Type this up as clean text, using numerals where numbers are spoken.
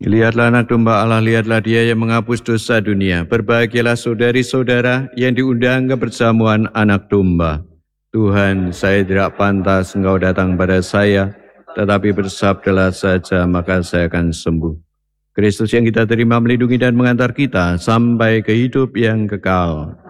Lihatlah anak domba Allah, lihatlah Dia yang menghapus dosa dunia. Berbahagialah saudari-saudara yang diundang ke perjamuan anak domba. Tuhan, saya tidak pantas Engkau datang pada saya, tetapi bersabdalah saja maka saya akan sembuh. Kristus yang kita terima melindungi dan mengantar kita sampai ke hidup yang kekal.